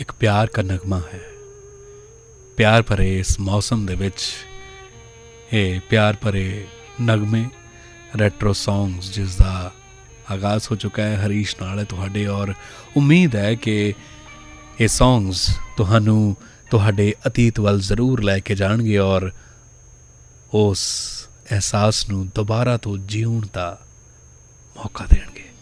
एक प्यार का नगमा है। प्यार भरे इस मौसम दे विच ये प्यार भरे नगमे रैट्रो सॉन्ग्स जिसका आगाज़ हो चुका है हरीश नाल तुहाडे, और उम्मीद है कि ये सॉन्ग्स तुहानू तुहाडे अतीत वल ज़रूर लैके जाणगे और उस एहसास नू दोबारा तो जीउण दा मौका देणगे।